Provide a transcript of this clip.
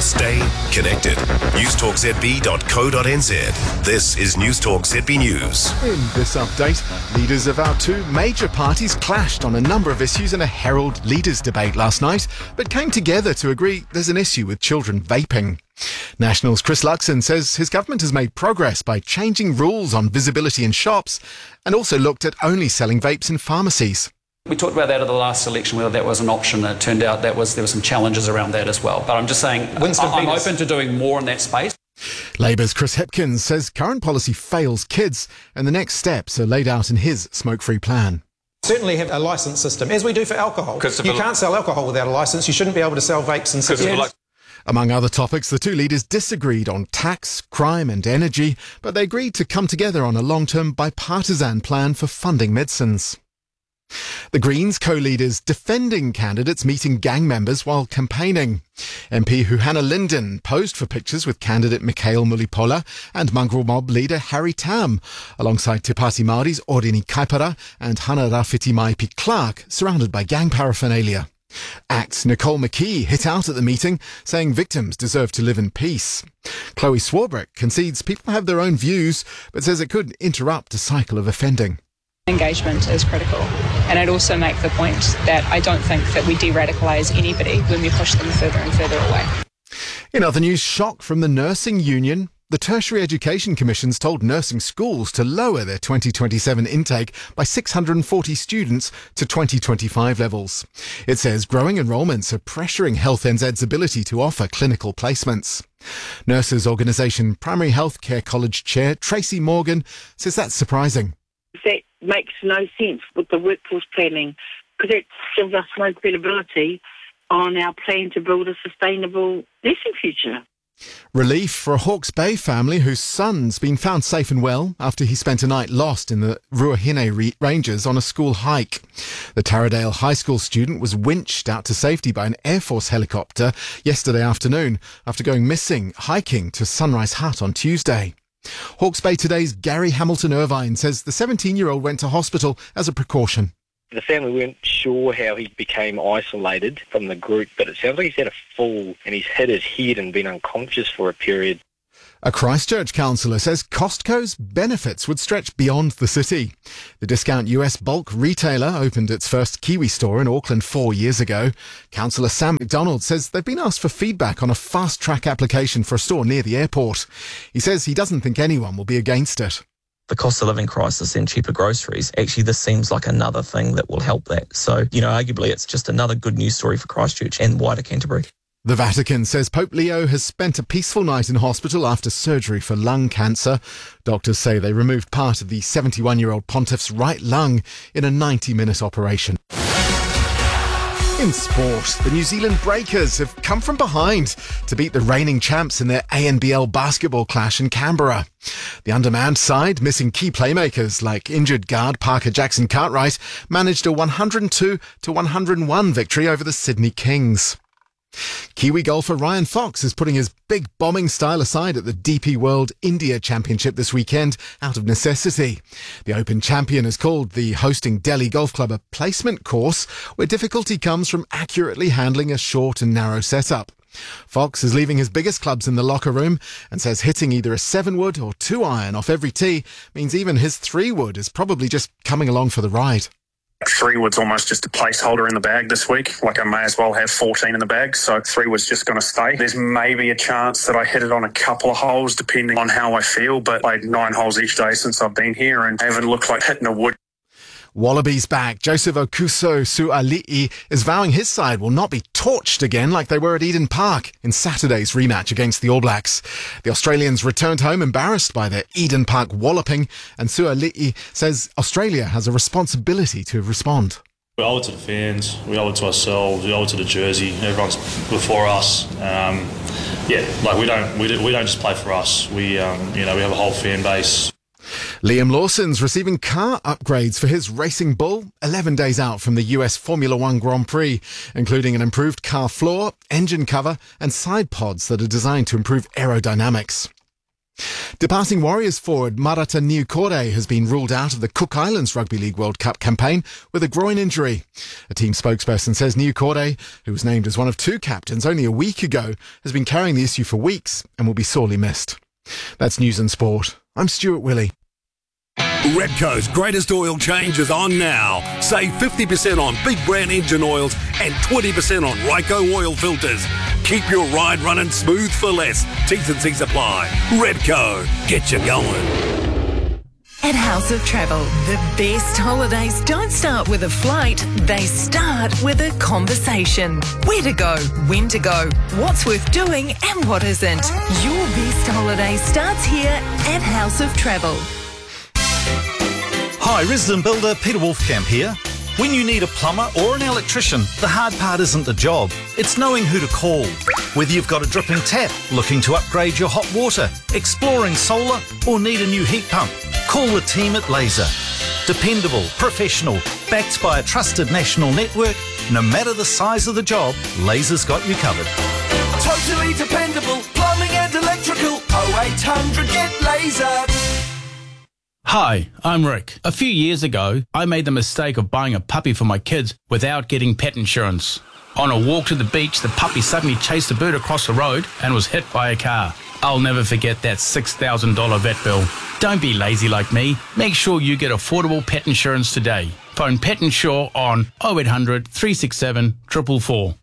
Stay connected. newstalkzb.co.nz. This is Newstalk ZB News. In this update, leaders of our two major parties clashed on a number of issues in a Herald Leaders debate last night, but came together to agree there's an issue with children vaping. National's Chris Luxon says his government has made progress by changing rules on visibility in shops and also looked at only selling vapes in pharmacies. We talked about that at the last election, whether that was an option, and it turned out there were some challenges around that as well. But I'm just saying, I'm open to doing more in that space. Labour's Chris Hipkins says current policy fails kids and the next steps are laid out in his smoke-free plan. Certainly have a licence system, as we do for alcohol. You can't sell alcohol without a licence. You shouldn't be able to sell vapes and cigarettes. Among other topics, the two leaders disagreed on tax, crime and energy, but they agreed to come together on a long-term bipartisan plan for funding medicines. The Greens co-leaders defending candidates meeting gang members while campaigning. MP Huhana Linden posed for pictures with candidate Mikhail Mulipola and mongrel mob leader Harry Tam, alongside Te Pāti Māori's Orini Kaipara and Hana Rafiti Maipi Clark, surrounded by gang paraphernalia. ACT's Nicole McKee hit out at the meeting, saying victims deserve to live in peace. Chloe Swarbrick concedes people have their own views, but says it could interrupt a cycle of offending. Engagement is critical, and I'd also make the point that I don't think that we de-radicalise anybody when we push them further and further away. In other news, shock from the Nursing Union. The Tertiary Education Commission's told nursing schools to lower their 2027 intake by 640 students to 2025 levels. It says growing enrolments are pressuring Health NZ's ability to offer clinical placements. Nurses Organisation Primary Healthcare College Chair Tracy Morgan says that's surprising. That makes no sense with the workforce planning, because it gives us no credibility on our plan to build a sustainable nursing future. Relief for a Hawke's Bay family whose son's been found safe and well after he spent a night lost in the Ruahine Ranges on a school hike. The Taradale High School student was winched out to safety by an Air Force helicopter yesterday afternoon after going missing hiking to Sunrise Hut on Tuesday. Hawke's Bay Today's Gary Hamilton Irvine says the 17-year-old went to hospital as a precaution. The family weren't sure how he became isolated from the group, but it sounds like he's had a fall and he's hit his head and been unconscious for a period. A Christchurch councillor says Costco's benefits would stretch beyond the city. The discount US bulk retailer opened its first Kiwi store in Auckland 4 years ago. Councillor Sam McDonald says they've been asked for feedback on a fast-track application for a store near the airport. He says he doesn't think anyone will be against it. The cost of living crisis and cheaper groceries, actually this seems like another thing that will help that. So, arguably it's just another good news story for Christchurch and wider Canterbury. The Vatican says Pope Leo has spent a peaceful night in hospital after surgery for lung cancer. Doctors say they removed part of the 71-year-old pontiff's right lung in a 90-minute operation. In sport, the New Zealand Breakers have come from behind to beat the reigning champs in their ANBL basketball clash in Canberra. The undermanned side, missing key playmakers like injured guard Parker Jackson-Cartwright, managed a 102-101 victory over the Sydney Kings. Kiwi golfer Ryan Fox is putting his big bombing style aside at the DP World India Championship this weekend out of necessity. The Open champion has called the hosting Delhi Golf Club a placement course where difficulty comes from accurately handling a short and narrow setup. Fox is leaving his biggest clubs in the locker room and says hitting either a 7-wood or 2-iron off every tee means even his 3-wood is probably just coming along for the ride. 3-wood's almost just a placeholder in the bag this week. Like I may as well have 14 in the bag, so 3-wood's just going to stay. There's maybe a chance that I hit it on a couple of holes depending on how I feel, but I played 9 holes each day since I've been here and I haven't looked like hitting a wood. Wallabies back. Joseph Okuso Suali'i is vowing his side will not be torched again like they were at Eden Park in Saturday's rematch against the All Blacks. The Australians returned home embarrassed by their Eden Park walloping, and Suali'i says Australia has a responsibility to respond. We owe it to the fans, we owe it to ourselves, we owe it to the jersey. Everyone's before us. We don't just play for us. We have a whole fan base. Liam Lawson's receiving car upgrades for his Racing Bull 11 days out from the US Formula One Grand Prix, including an improved car floor, engine cover and side pods that are designed to improve aerodynamics. Departing Warriors forward Marata Niukore has been ruled out of the Cook Islands Rugby League World Cup campaign with a groin injury. A team spokesperson says Niukore, who was named as one of 2 captains only a week ago, has been carrying the issue for weeks and will be sorely missed. That's News and Sport. I'm Stuart Willey. Redco's greatest oil change is on now. Save 50% on big brand engine oils and 20% on Ryco oil filters. Keep your ride running smooth for less. T's and C's apply. Redco, get you going. At House of Travel, the best holidays don't start with a flight, they start with a conversation. Where to go, when to go, what's worth doing and what isn't. Your best holiday starts here at House of Travel. Hi, resident builder Peter Wolfkamp here. When you need a plumber or an electrician, the hard part isn't the job, it's knowing who to call. Whether you've got a dripping tap, looking to upgrade your hot water, exploring solar, or need a new heat pump, call the team at Laser. Dependable, professional, backed by a trusted national network, no matter the size of the job, Laser's got you covered. Totally dependable, plumbing and electrical, 0800 get Laser. Hi, I'm Rick. A few years ago, I made the mistake of buying a puppy for my kids without getting pet insurance. On a walk to the beach, the puppy suddenly chased a bird across the road and was hit by a car. I'll never forget that $6,000 vet bill. Don't be lazy like me. Make sure you get affordable pet insurance today. Phone Pet Insure on 0800 367 444.